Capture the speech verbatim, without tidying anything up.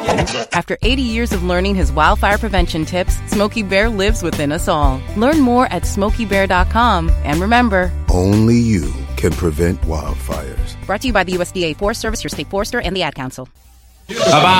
After eighty years of learning his wildfire prevention tips, Smokey Bear lives within us all. Learn more at smokey bear dot com. And remember, only you can prevent wildfires. Brought to you by the U S D A Forest Service, your state forester, and the Ad Council. Bye-bye.